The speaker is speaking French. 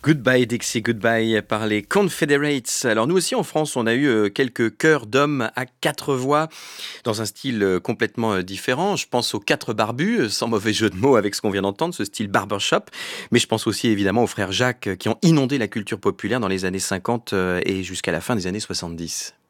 Goodbye Dixie, Goodbye par les Confederates. Alors nous aussi en France, on a eu quelques chœurs d'hommes à quatre voix dans un style complètement différent. Je pense aux quatre barbus, sans mauvais jeu de mots avec ce qu'on vient d'entendre, ce style barbershop. Mais je pense aussi évidemment aux frères Jacques qui ont inondé la culture populaire dans les années 50 et jusqu'à la fin des années 70.